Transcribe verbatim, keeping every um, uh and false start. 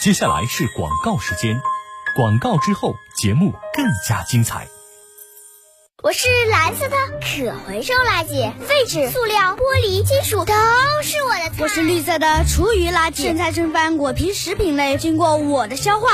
接下来是广告时间，广告之后节目更加精彩。 我是蓝色的可回收垃圾，废纸、塑料、玻璃、金属都是我的菜。 我是绿色的厨余垃圾，剩菜剩饭、果皮食品类，经过我的消化，